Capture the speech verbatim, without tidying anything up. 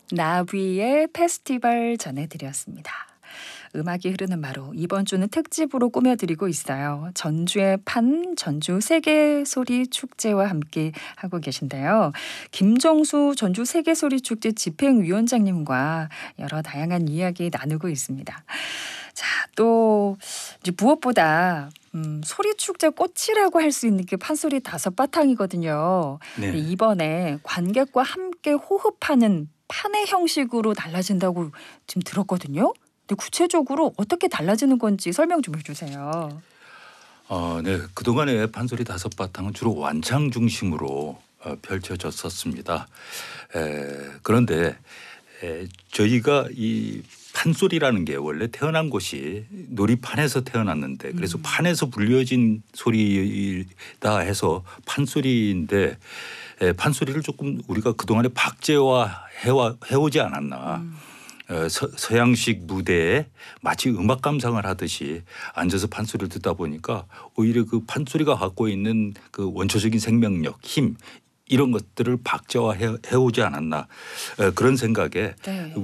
나비의 페스티벌 전해드렸습니다. 음악이 흐르는 마루 이번 주는 특집으로 꾸며드리고 있어요. 전주의 판 전주 세계소리 축제와 함께 하고 계신데요. 김정수 전주 세계소리 축제 집행위원장님과 여러 다양한 이야기 나누고 있습니다. 자, 또 이제 무엇보다 음, 소리 축제 꽃이라고 할 수 있는 게 판소리 다섯 바탕이거든요. 네. 이번에 관객과 함께 호흡하는 판의 형식으로 달라진다고 지금 들었거든요. 근데 구체적으로 어떻게 달라지는 건지 설명 좀 해주세요. 어, 네. 그동안의 판소리 다섯 바탕은 주로 완창 중심으로 어, 펼쳐졌었습니다. 에, 그런데 에, 저희가 이 판소리라는 게 원래 태어난 곳이 놀이판에서 태어났는데 그래서 음. 판에서 불려진 소리다 해서 판소리인데 에, 판소리를 조금 우리가 그동안에 박제화 해와, 해오지 않았나. 음. 어, 서, 서양식 무대에 마치 음악 감상을 하듯이 앉아서 판소리를 듣다 보니까 오히려 그 판소리가 갖고 있는 그 원초적인 생명력, 힘 이런 것들을 박제화해 오지 않았나 어, 그런 생각에 네.